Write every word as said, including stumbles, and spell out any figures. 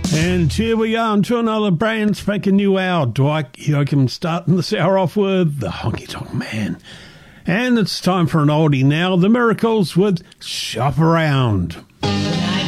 And here we are into another brand spanking new hour. Dwight Yoakam starting this hour off with the Honky Tonk Man. And it's time for an oldie now, The Miracles with Shop Around.